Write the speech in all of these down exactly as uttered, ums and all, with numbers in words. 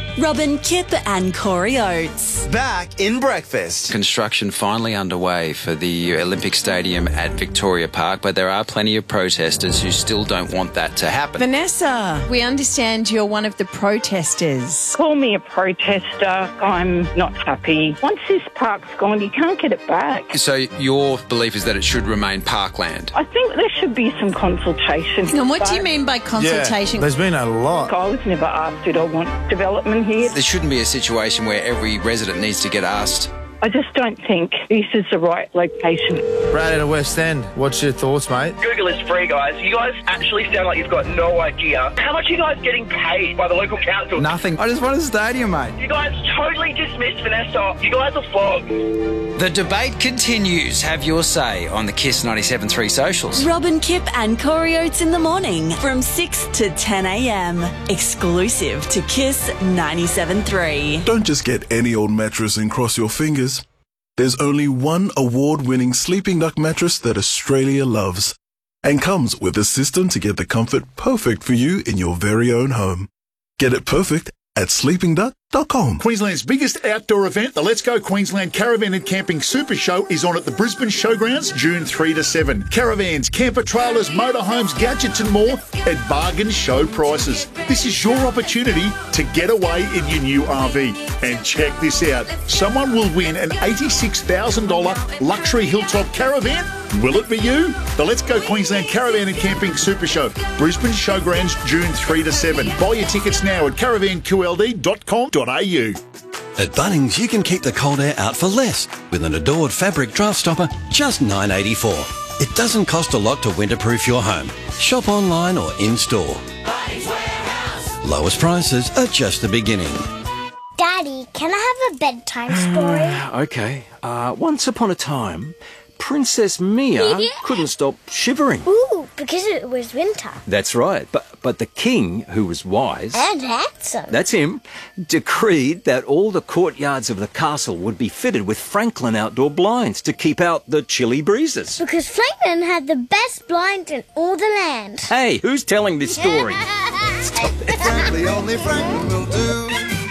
Robin, Kip and Corey Oates. Back in breakfast. Construction finally underway for the Olympic Stadium at Victoria Park, but there are plenty of protesters who still don't want that to happen. Vanessa, we understand you're one of the protesters. Call me a protester. I'm not happy. Once this park's gone, you can't get it back. So your belief is that it should remain parkland? I think there should be some consultation. And what do you mean by consultation? Yeah, there's been a lot. I was never asked, did I want development here? There shouldn't be a situation where every resident needs to get asked. I just don't think this is the right location. Brad out of West End, what's your thoughts, mate? Google is free, guys. You guys actually sound like you've got no idea. How much are you guys getting paid by the local council? Nothing. I just want a stadium, mate. You guys totally dismissed Vanessa. You guys are flogged. The debate continues. Have your say on the Kiss ninety-seven point three socials. Robin, Kip and Corey Oates in the morning from six to ten a.m. Exclusive to Kiss ninety-seven point three. Don't just get any old mattress and cross your fingers. There's only one award-winning Sleeping Duck mattress that Australia loves and comes with a system to get the comfort perfect for you in your very own home. Get it perfect at sleeping duck dot com. Queensland's biggest outdoor event, the Let's Go Queensland Caravan and Camping Super Show, is on at the Brisbane Showgrounds June third to seventh. Caravans, camper trailers, motorhomes, gadgets and more at bargain show prices. This is your opportunity to get away in your new R V. And check this out. Someone will win an eighty-six thousand dollars luxury hilltop caravan. Will it be you? The Let's Go Queensland Caravan and Camping Super Show, Brisbane Showgrounds June third to seventh. Buy your tickets now at caravan q l d dot com dot a u. At Bunnings, you can keep the cold air out for less with an Adored fabric draft stopper, just nine dollars eighty-four. It doesn't cost a lot to winterproof your home. Shop online or in-store. Lowest prices are just the beginning. Daddy, can I have a bedtime story? Okay. Uh, once upon a time, Princess Mia couldn't stop shivering. Ooh, because it was winter. That's right. But but the king, who was wise... And handsome. That's him, decreed that all the courtyards of the castle would be fitted with Franklin outdoor blinds to keep out the chilly breezes. Because Franklin had the best blinds in all the land. Hey, who's telling this story? Stop it. Frankly, only Franklin will do.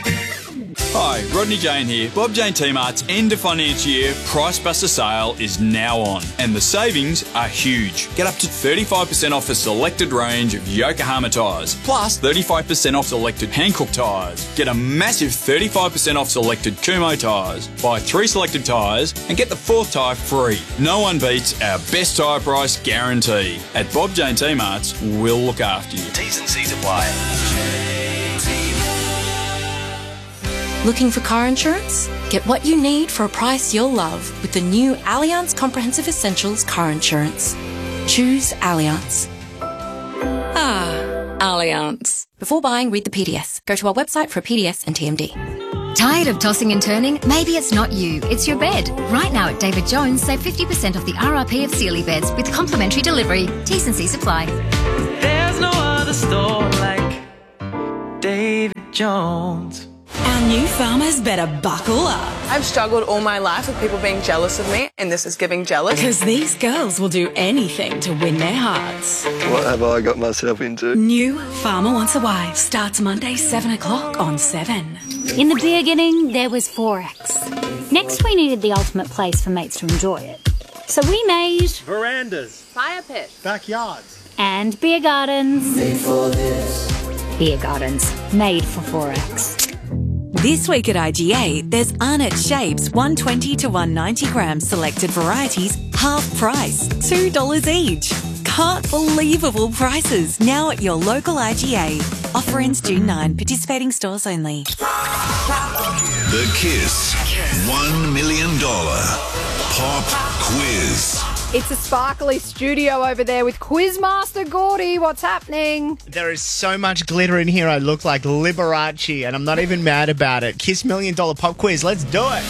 Hi, Rodney Jane here. Bob Jane T-Mart's end of financial year Price Buster sale is now on, and the savings are huge. Get up to thirty-five percent off a selected range of Yokohama tyres, plus thirty-five percent off selected Hankook tyres. Get a massive thirty-five percent off selected Kumho tyres. Buy three selected tyres and get the fourth tyre free. No one beats our best tyre price guarantee. At Bob Jane T-Mart's, we'll look after you. T's and C's apply. Looking for car insurance? Get what you need for a price you'll love with the new Allianz Comprehensive Essentials car insurance. Choose Allianz. Ah, Allianz. Before buying, read the P D S. Go to our website for a P D S and T M D. Tired of tossing and turning? Maybe it's not you, it's your bed. Right now at David Jones, save fifty percent off the R R P of Sealy beds with complimentary delivery. T's and C's apply. There's no other store like David Jones. Our new farmers better buckle up. I've struggled all my life with people being jealous of me, and this is giving jealous. Because these girls will do anything to win their hearts. What have I got myself into? New Farmer Wants a Wife starts Monday, seven o'clock on seven. In the beginning, there was Forex. Next, we needed the ultimate place for mates to enjoy it. So we made... verandas, fire pits, backyards, and beer gardens. Made for this. Beer gardens, made for Forex. This week at I G A, there's Arnott Shapes one twenty to one ninety grams selected varieties, half price, two dollars each. Can't believable prices now at your local I G A. Offer ends June ninth, participating stores only. The Kiss one million dollars Pop Quiz. It's a sparkly studio over there with Quizmaster Gordy. What's happening? There is so much glitter in here, I look like Liberace, and I'm not even mad about it. Kiss Million Dollar Pop Quiz, let's do it.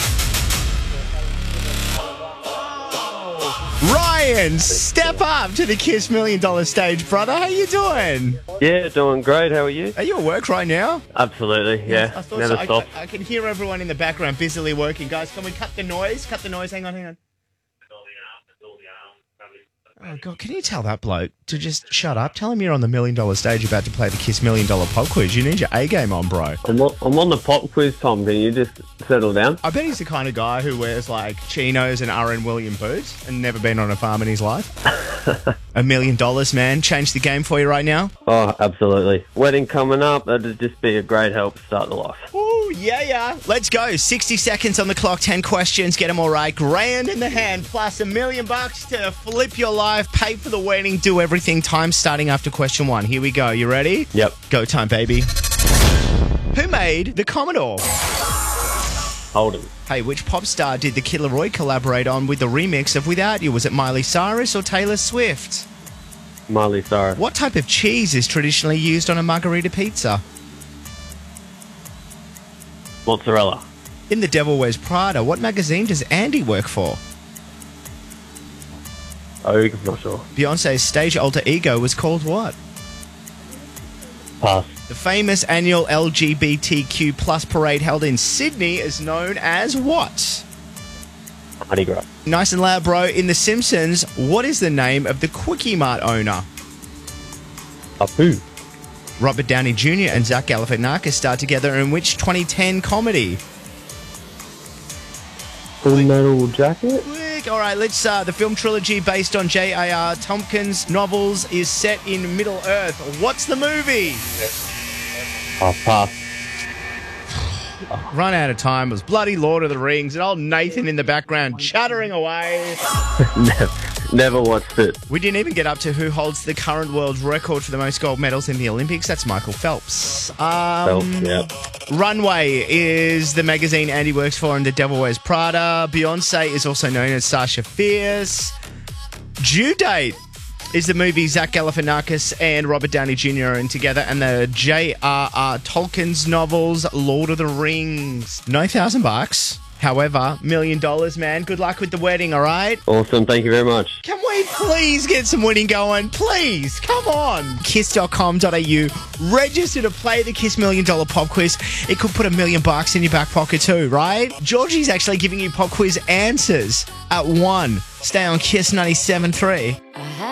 Ryan, step up to the Kiss Million Dollar stage, brother. How you doing? Yeah, doing great. How are you? Are you at work right now? Absolutely, yeah. I thought Never so. stop. I, I can hear everyone in the background busily working. Guys, can we cut the noise? Cut the noise. Hang on, hang on. Oh, God, can you tell that bloke to just shut up? Tell him you're on the Million Dollar stage about to play the Kiss Million Dollar Pop Quiz. You need your A-game on, bro. I'm on, I'm on the pop quiz, Tom. Can you just settle down? I bet he's the kind of guy who wears, like, chinos and R N William boots and never been on a farm in his life. A million dollars, man. Change the game for you right now? Oh, absolutely. Wedding coming up. That'd just be a great help to start the life. Ooh, yeah, yeah. Let's go. sixty seconds on the clock, ten questions. Get them all right. Grand in the hand, plus a million bucks to flip your life, pay for the wedding, do everything. Time starting after question one. Here we go. You ready? Yep. Go time, baby. Who made the Commodore? Holden. Hey, which pop star did the Kid Laroi collaborate on with the remix of Without You? Was it Miley Cyrus or Taylor Swift? Miley Cyrus. What type of cheese is traditionally used on a margarita pizza? Mozzarella. In The Devil Wears Prada, what magazine does Andy work for? Oh, I'm not sure. Beyonce's stage alter ego was called what? Pass. The famous annual L G B T Q plus parade held in Sydney is known as what? Mardi Gras. Nice and loud, bro. In The Simpsons, what is the name of the Quickie Mart owner? Apu. Robert Downey Junior and Zach Galifianakis starred together in which twenty ten comedy? Full Metal Jacket. All right, let's. Uh, the film trilogy based on J A R Tompkins' novels is set in Middle Earth. What's the movie? Oh, pass. Run out of time. It was bloody Lord of the Rings and old Nathan in the background chattering away. never, never watched it. We didn't even get up to who holds the current world record for the most gold medals in the Olympics. That's Michael Phelps. Um, Phelps, yeah. Runway is the magazine Andy works for in The Devil Wears Prada. Beyonce is also known as Sasha Fierce. Due Date is the movie Zach Galifianakis and Robert Downey Junior are in together, and the J R R Tolkien's novels Lord of the Rings. No thousand bucks. However, million dollars, man. Good luck with the wedding, all right? Awesome. Thank you very much. Can we please get some winning going? Please. Come on. kiss dot com dot a u. Register to play the Kiss Million Dollar Pop Quiz. It could put a million bucks in your back pocket too, right? Georgie's actually giving you pop quiz answers at one. Stay on Kiss ninety-seven point three.